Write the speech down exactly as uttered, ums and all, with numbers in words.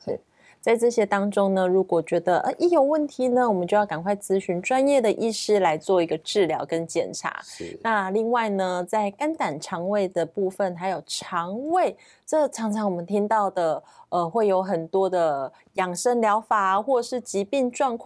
是。在这些当中呢，如果觉得呃一有问题呢，我们就要赶快咨询专业的医师来做一个治疗跟检查。 是。 那另外呢，在肝胆肠胃的部分，还有肠胃，这常常我们听到的，呃，会有很多的养生疗法或是疾病状况。